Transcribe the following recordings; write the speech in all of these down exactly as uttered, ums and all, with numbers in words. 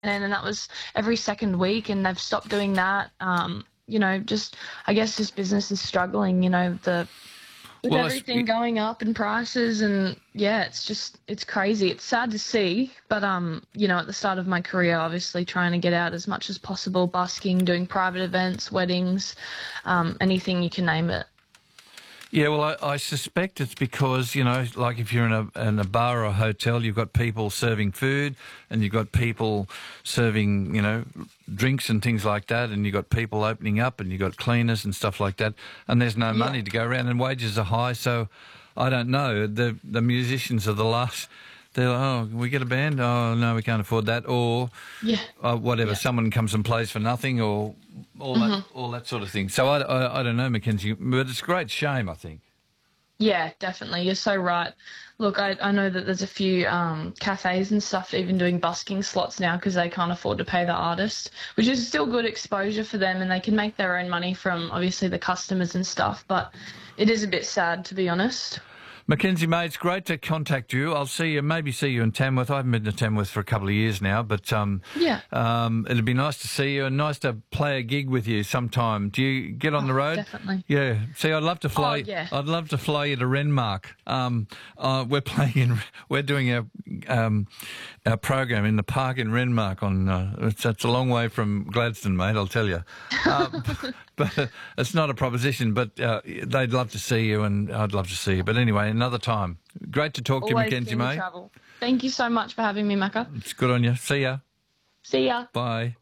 and that was every second week, and they've stopped doing that. Um, you know, just I guess this business is struggling. You know, the with Well, everything going up in prices, and yeah, it's just it's crazy. It's sad to see, but um, you know, at the start of my career, obviously trying to get out as much as possible, busking, doing private events, weddings, um, anything you can name it. Yeah, well, I, I suspect it's because, you know, like if you're in a in a bar or a hotel, you've got people serving food and you've got people serving, you know, drinks and things like that, and you've got people opening up and you've got cleaners and stuff like that, and there's no Yeah. money to go around and wages are high, so I don't know. The the musicians are the last... They're like, oh, we get a band? Oh, no, we can't afford that. Or Yeah. uh, whatever, Yeah. someone comes and plays for nothing, or all that Mm-hmm. all that sort of thing. So I, I, I don't know, Mackenzie, but it's a great shame, I think. Yeah, definitely. You're so right. Look, I, I know that there's a few um, cafes and stuff even doing busking slots now because they can't afford to pay the artist, which is still good exposure for them, and they can make their own money from obviously the customers and stuff. But it is a bit sad, to be honest. Mackenzie, mate, it's great to contact you. I'll see you, maybe see you in Tamworth. I haven't been to Tamworth for a couple of years now, but um, Yeah. um, it'd be nice to see you and nice to play a gig with you sometime. Do you get on the road? Definitely. Yeah. See, I'd love to fly. Oh, yeah. I'd love to fly you to Renmark. Um, uh, we're playing in. We're doing our um, our program in the park in Renmark. On uh, it's, it's a long way from Gladstone, mate. I'll tell you. Um, but it's not a proposition. But uh, they'd love to see you, and I'd love to see you. But anyway, another time. Great to talk to you, Always Mackenzie, keen to mate. travel. Thank you so much for having me, Macca. It's good on you. See ya. See ya. Bye.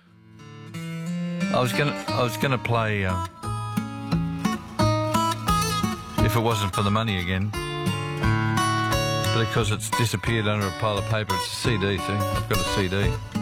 I was gonna. I was gonna play. Uh, if it wasn't for the money again, but because it's disappeared under a pile of paper, it's a C D. See, I've got a C D.